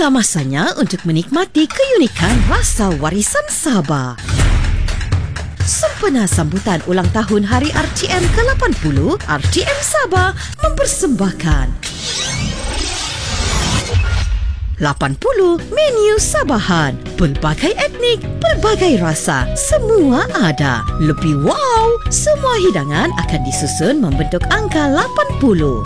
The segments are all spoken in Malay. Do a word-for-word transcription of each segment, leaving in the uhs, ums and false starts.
Inilah masanya untuk menikmati keunikan rasa warisan Sabah. Sempena sambutan ulang tahun Hari R T M ke lapan puluh, R T M Sabah mempersembahkan lapan puluh menu Sabahan. Pelbagai etnik, pelbagai rasa, semua ada. Lebih wow, semua hidangan akan disusun membentuk angka lapan puluh.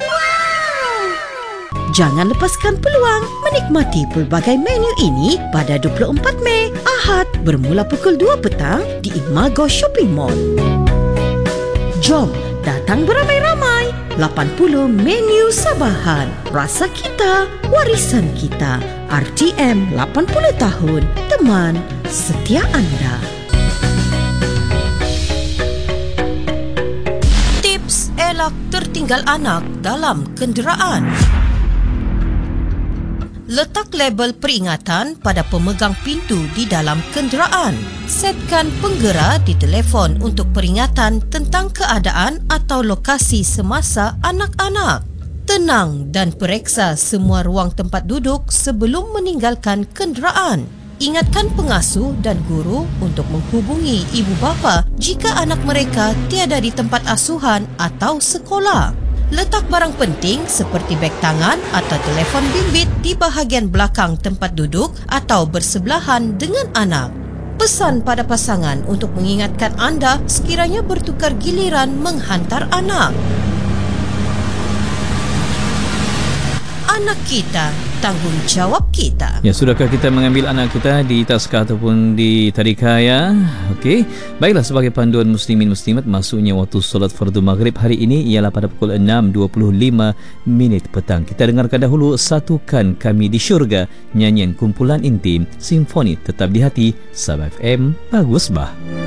Jangan lepaskan peluang menikmati pelbagai menu ini pada dua puluh empat Mei, Ahad bermula pukul dua petang di Imago Shopping Mall. Jom datang beramai-ramai. lapan puluh menu Sabahan. Rasa kita, warisan kita. R T M lapan puluh tahun, teman setia anda. Tips elak tertinggal anak dalam kenderaan. Letak label peringatan pada pemegang pintu di dalam kenderaan. Setkan penggera di telefon untuk peringatan tentang keadaan atau lokasi semasa anak-anak. Tenang dan periksa semua ruang tempat duduk sebelum meninggalkan kenderaan. Ingatkan pengasuh dan guru untuk menghubungi ibu bapa jika anak mereka tiada di tempat asuhan atau sekolah. Letak barang penting seperti beg tangan atau telefon bimbit di bahagian belakang tempat duduk atau bersebelahan dengan anak. Pesan pada pasangan untuk mengingatkan anda sekiranya bertukar giliran menghantar anak. Anak kita, tanggungjawab kita. Ya, sudahkah kita mengambil anak kita di taska ataupun di tadika ya? Okey. Baiklah, sebagai panduan muslimin muslimat, masuknya waktu solat fardu maghrib hari ini ialah pada pukul enam dua puluh lima minit petang. Kita dengarkan dahulu Satukan Kami di Syurga, nyanyian kumpulan intim simfoni Tetap di Hati, Sabah F M, Bagus Bah.